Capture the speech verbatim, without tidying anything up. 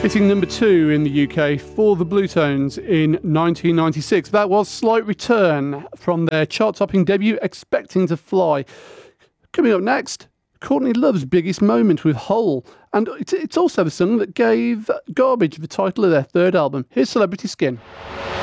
Hitting number two in the U K for the Bluetones in nineteen ninety-six. That was Slight Return from their chart-topping debut, Expecting to Fly. Coming up next, Courtney Love's biggest moment with Hole. And it's also the song that gave Garbage the title of their third album. Here's Celebrity Skin.